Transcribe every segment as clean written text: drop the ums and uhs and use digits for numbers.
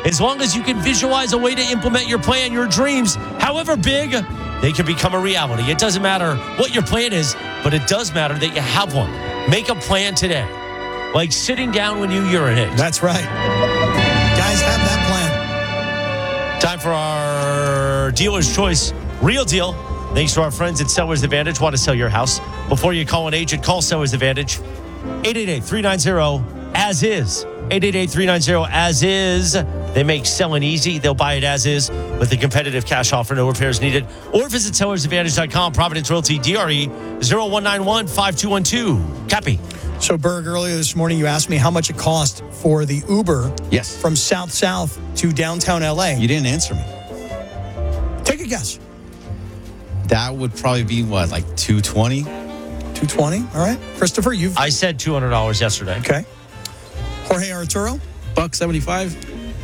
As long as you can visualize a way to implement your plan, your dreams, however big, they can become a reality. It doesn't matter what your plan is, but it does matter that you have one. Make a plan today, like sitting down when you urinate. That's right. Guys, have that plan. Time for our Dealer's Choice Real Deal. Thanks to our friends at Sellers Advantage. Want to sell your house? Before you call an agent, call Sellers Advantage. 888-390-AS-IS. 888-390-AS-IS. They make selling easy. They'll buy it as is with a competitive cash offer. No repairs needed. Or visit sellersadvantage.com. Providence Realty, DRE 0191-5212. Copy. So, Berg, earlier this morning, you asked me how much it cost for the Uber from South to downtown LA. You didn't answer me. Take a guess. That would probably be, what, like $220? $220? All right. Christopher, I said $200 yesterday. Okay. Jorge Arturo? $175.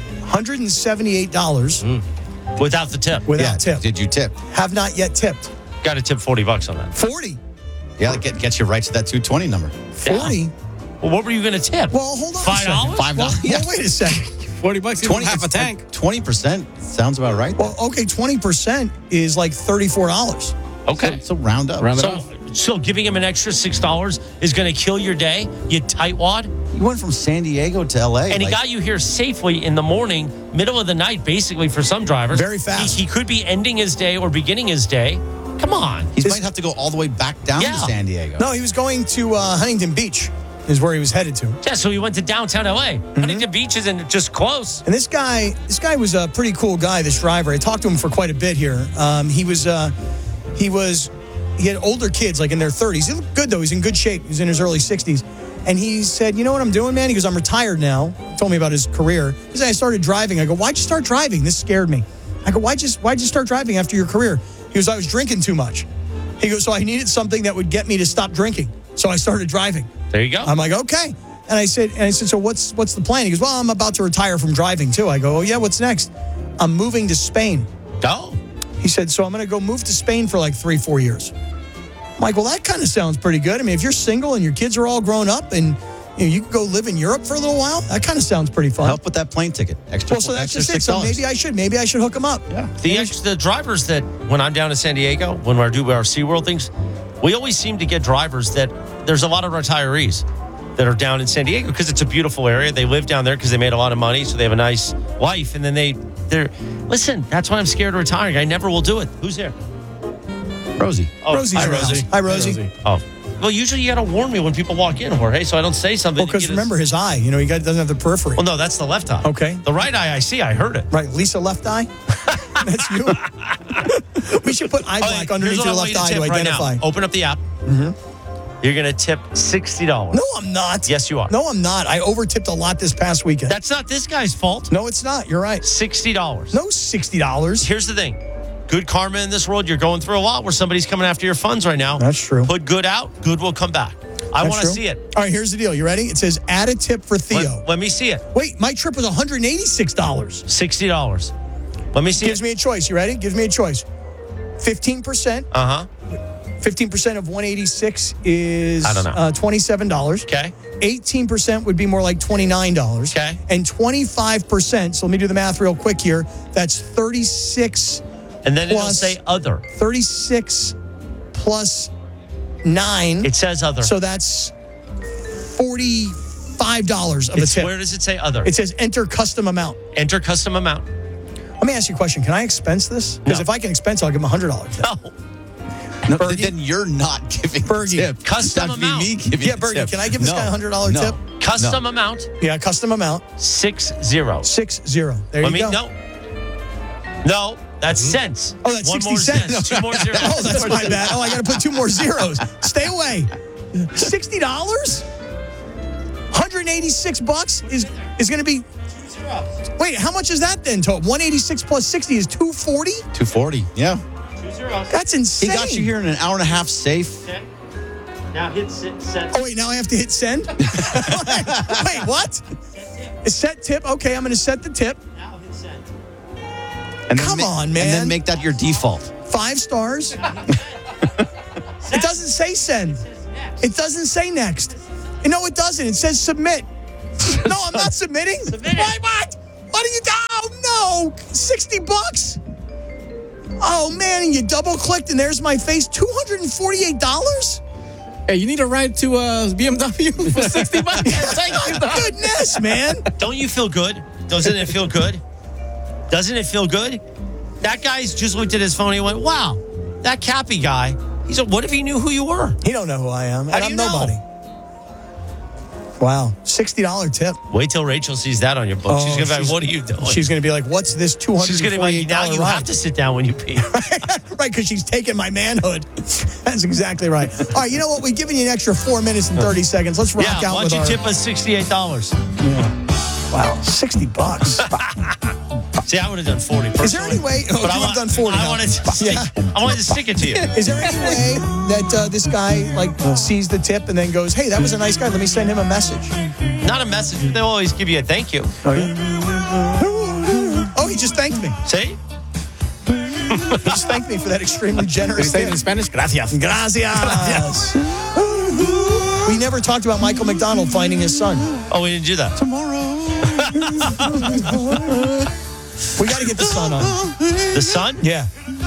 $178. Without the tip. Without tip. Did you tip? Have not yet tipped. Got to tip $40 on that. 40. Yeah, that gets you right to that 220 number. 40. Yeah. Well, what were you going to tip? Well, hold on. $5? $5. Well, wait a second. $40, 20, half a tank. 20% sounds about right. Well, okay, 20% is like $34. Okay. So round up. So giving him an extra $6 is going to kill your day, you tightwad? You went from San Diego to LA. And he got you here safely in the morning, middle of the night, basically, for some drivers. Very fast. He could be ending his day or beginning his day. Come on. He might have to go all the way back down to San Diego. No, he was going to Huntington Beach is where he was headed to. Yeah, so he went to downtown LA. Huntington Beach isn't just close. And this guy was a pretty cool guy, this driver. I talked to him for quite a bit here. He had older kids, like in their 30s. He looked good, though. He's in good shape. He's in his early 60s. And he said, you know what I'm doing, man? He goes, I'm retired now. He told me about his career. He said, I started driving. I go, why'd you start driving? This scared me. I go, why'd you start driving after your career? He goes, I was drinking too much. He goes, so I needed something that would get me to stop drinking. So I started driving. There you go. I'm like, okay. And I said, so what's the plan? He goes, well, I'm about to retire from driving too. I go, oh yeah, what's next? I'm moving to Spain. Oh. He said, so I'm going to go move to Spain for like 3-4 years. I'm like, well, that kind of sounds pretty good. I mean, if you're single and your kids are all grown up and you could go live in Europe for a little while, that kind of sounds pretty fun. Help with that plane ticket. Well, so that's just it. So maybe I should hook him up. Yeah. The drivers that, when I'm down in San Diego, when I do our SeaWorld things, we always seem to get drivers that there's a lot of retirees that are down in San Diego because it's a beautiful area. They live down there because they made a lot of money, so they have a nice life. And then they're listen, that's why I'm scared of retiring. I never will do it. Who's here? Rosie. Oh, Rosie's around. Rosie. Hi, Rosie. Oh. Well, usually you got to warn me when people walk in, Jorge, so I don't say something. Well, because remember his eye. He doesn't have the periphery. Well, no, that's the left eye. Okay. The right eye, I see. I heard it. Right. Lisa left eye? That's you. We should put eye black underneath your left eye to identify. Right, open up the app. Mm-hmm. You're going to tip $60. No, I'm not. Yes, you are. No, I'm not. I overtipped a lot this past weekend. That's not this guy's fault. No, it's not. You're right. $60. No, $60. Here's the thing. Good karma in this world. You're going through a lot where somebody's coming after your funds right now. That's true. Put good out. Good will come back. I want to see it. All right, here's the deal. You ready? It says add a tip for Theo. Let me see it. Wait, my trip was $186. $60. Let me see Gives me a choice. You ready? Gives me a choice. 15%. 15% of 186 is I don't know. $27. Okay. 18% would be more like $29. Okay. And 25%, so let me do the math real quick here, that's 36 and then it'll plus, say other. 36 plus 9. It says other. So that's $45 of a tip. Where does it say other? It says enter custom amount. Enter custom amount. Let me ask you a question. Can I expense this? Because if I can expense it, I'll give him a $100 tip. No. No, then you're not giving Bergie. the tip. Custom That'd amount. be me giving Yeah, the Bergie, tip. can I give this guy a $100 tip? Custom amount. Yeah, custom amount. 60. 60. There you go. No, that's cents. Oh, that's One 60 more cents. cents. 2 more zeros. Oh, that's my bad. Oh, I got to put 2 more zeros. Stay away. $60? $186 is going to be. Wait, how much is that then? Total 186 plus 60 is 240. 240. Yeah. 2 zeros. That's insane. He got you here in an hour and a half safe. Okay. Now hit send. Oh wait, now I have to hit send. Wait, what? A set tip. Okay, I'm going to set the tip. Now hit send. And Come on, man. And then make that your default. 5 stars. It doesn't say send. It doesn't say next. No, it doesn't. It says submit. No, I'm not submitting. Submit it. Why? What? What are you doing? no, $60. Oh man, and you double clicked and there's my face, $248? Hey, you need a ride to BMW for $60? Goodness, man. Don't you feel good? Doesn't it feel good? Doesn't it feel good? That guy's just looked at his phone and he went, wow, that Cappy guy. He said, what if he knew who you were? He don't know who I am. How And do I'm you know? nobody. Wow, $60 tip. Wait till Rachel sees that on your book. She's going to be like, what are you doing? She's going to be like, what's this $248 She's going to be like, now you ride? have to sit down when you pee. Right, because she's taking my manhood. That's exactly right. All right, you know what? We've given you an extra 4 minutes and 30 seconds. Let's rock Yeah, out why with don't you our... tip us $68? Wow, $60. See, I would have done 40 personally. Is there any way... Oh, But you would have done 40. I huh? wanted to stick, I wanted to stick it to you. Is there any way that this guy sees the tip and then goes, hey, that was a nice guy. Let me send him a message. Not a message. They'll always give you a thank you. Oh, yeah? Oh, he just thanked me. See? He just thanked me for that extremely generous Say it tip. in Spanish? Gracias. Gracias. We never talked about Michael McDonald finding his son. Oh, we didn't do that. We got to get the son on. The sun? Yeah.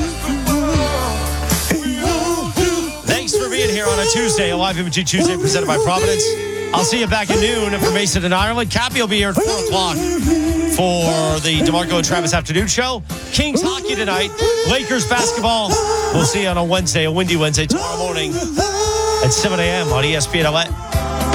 Thanks for being here on a Tuesday, a live imaging Tuesday presented by Providence. I'll see you back at noon for Mason and Ireland. Cappy will be here at 4 o'clock for the DeMarco and Travis afternoon show. Kings hockey tonight. Lakers basketball. We'll see you on a Wednesday, a windy Wednesday tomorrow morning at 7 a.m. on ESPN LA.